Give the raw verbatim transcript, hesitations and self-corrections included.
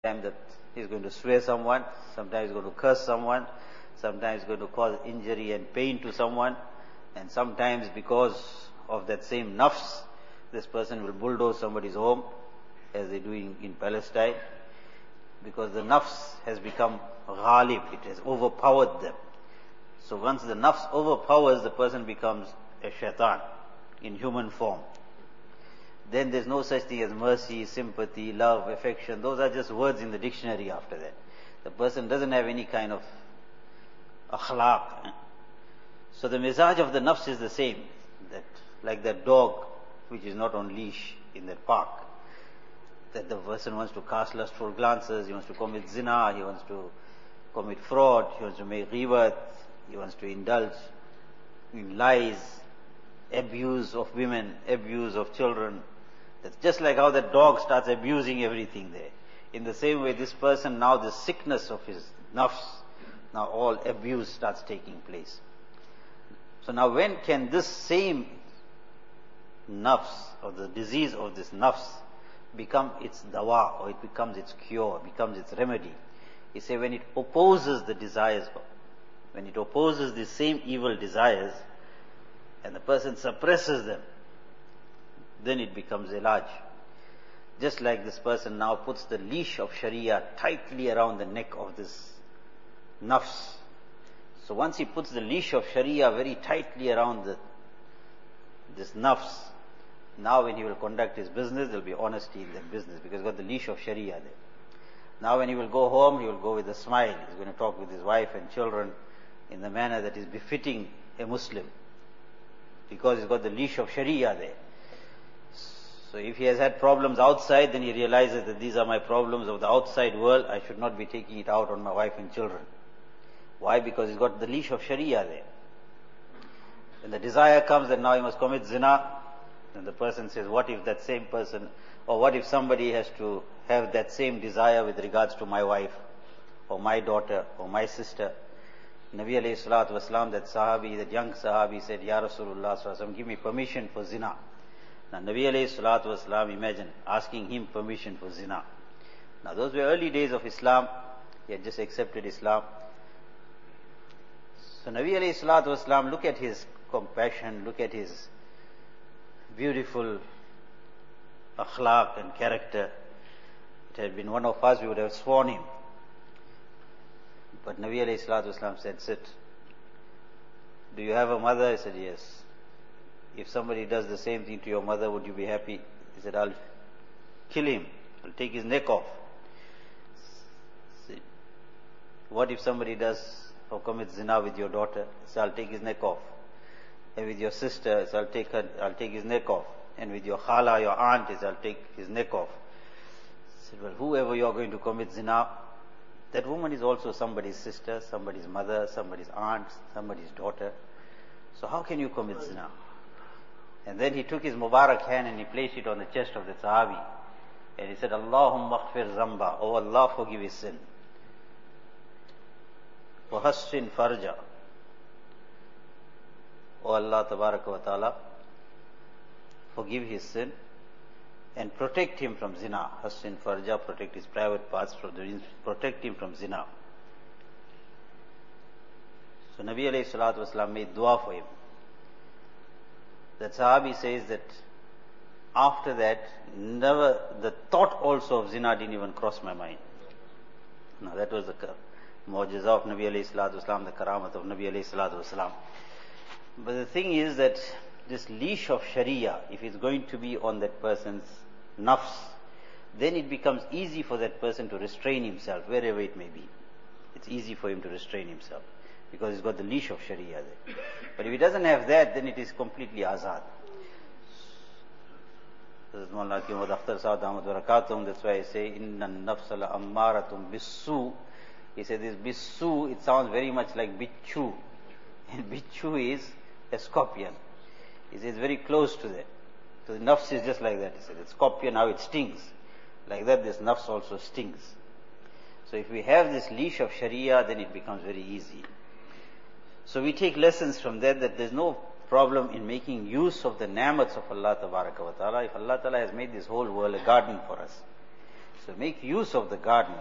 time that he's going to swear someone, sometimes he's going to curse someone, sometimes he's going to cause injury and pain to someone, and sometimes because of that same nafs, this person will bulldoze somebody's home, as they do in, in Palestine, because the nafs has become ghalib, it has overpowered them. So once the nafs overpowers, the person becomes a shaitan in human form. Then there's no such thing as mercy, sympathy, love, affection. Those are just words in the dictionary after that. The person doesn't have any kind of akhlaq. So the mizaj of the nafs is the same. That, like that dog which is not on leash in that park, that the person wants to cast lustful glances, he wants to commit zina, he wants to commit fraud, he wants to make ghibat, he wants to indulge in lies, abuse of women, abuse of children. That's just like how that dog starts abusing everything there. In the same way, this person, now the sickness of his nafs, now all abuse starts taking place. So now when can this same nafs, or the disease of this nafs, become its dawa, or it becomes its cure, becomes its remedy? He says when it opposes the desires, when it opposes the same evil desires, and the person suppresses them, then it becomes ilaj. Just like this person now puts the leash of Sharia tightly around the neck of this nafs. So once he puts the leash of Sharia very tightly around the, this nafs, now when he will conduct his business, there will be honesty in that business, because he's got the leash of Sharia there. Now when he will go home, he will go with a smile. He's going to talk with his wife and children in the manner that is befitting a Muslim, because he's got the leash of Sharia there. So if he has had problems outside, then he realizes that these are my problems of the outside world, I should not be taking it out on my wife and children. Why? Because he's got the leash of Sharia there. When the desire comes that now he must commit zina, then the person says, what if that same person, or what if somebody has to have that same desire with regards to my wife, or my daughter, or my sister? Nabi alayhi salatu wasalam, that sahabi, that young sahabi said, Ya Rasulullah sallallahu alaihi wasallam, give me permission for zina. Now Nabi alayhi salatu wasalam, imagine, asking him permission for zina. Now those were early days of Islam, he had just accepted Islam. So Nabi alayhi salatu wasalam, look at his compassion, look at his beautiful akhlaq and character. It had been one of us, we would have sworn him. But Nabi alayhi salatu wasalam said, sit. Do you have a mother? He said, yes. If somebody does the same thing to your mother, would you be happy? He said, I'll kill him. I'll take his neck off. Said, what if somebody does or commits zina with your daughter? He said, I'll take his neck off. And with your sister, he said, I'll take her, I'll take his neck off. And with your khala, your aunt, he said, I'll take his neck off. He said, well, whoever you are going to commit zina, that woman is also somebody's sister, somebody's mother, somebody's aunt, somebody's daughter. So how can you commit zina? And then he took his Mubarak hand and he placed it on the chest of the Sahabi. And he said, Allahumma aghfir zamba. Oh Allah, forgive his sin. Wa hassin farja. Oh Allah, tabaraka wa ta'ala, forgive his sin and protect him from zina. Hassin farja, protect his private parts, from the, protect him from zina. So Nabi alayhi salatu wasalam made dua for him. That Sahabi says that after that, never, the thought also of zina didn't even cross my mind. Now that was the mu'jiza of Nabi alayhi salatu wasalam, the karamat of Nabi alayhi salatu wasalam. But the thing is that this leash of Sharia, if it's going to be on that person's nafs, then it becomes easy for that person to restrain himself, wherever it may be. It's easy for him to restrain himself, because he's got the leash of Sharia there. But if he doesn't have that, then it is completely azad. This is Mawlana Hakim Akhtar Sa'ad Ahmad Barakatum. That's why I say, Inna nafsa la ammaratum bissu. He said this bissu, it sounds very much like bichu. And bichu is a scorpion. He says it's very close to that. So the nafs is just like that. He said the scorpion, how it stings. Like that, this nafs also stings. So if we have this leash of Sharia, then it becomes very easy. So we take lessons from that, that there's no problem in making use of the ni'mats of Allah Tabaraka wa Ta'ala. If Allah Ta'ala has made this whole world a garden for us, So make use of the garden.